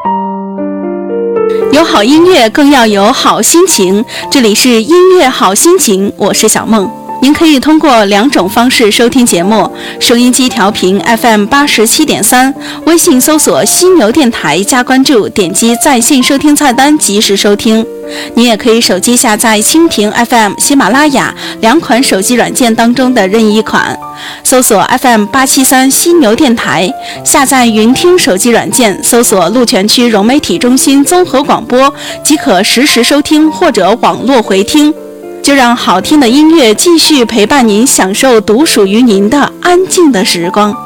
有好音乐更要有好心情，这里是音乐好心情，我是小梦。您可以通过2种方式收听节目：收音机调频 FM87.3， 微信搜索犀牛电台加关注，点击在线收听菜单及时收听。您也可以手机下载蜻蜓 FM、喜马拉雅2款手机软件当中的任意一款，搜索 FM873 犀牛电台，下载云听手机软件，搜索鹿泉区融媒体中心综合广播，即可实时收听或者网络回听。就让好听的音乐继续陪伴您，享受独属于您的安静的时光。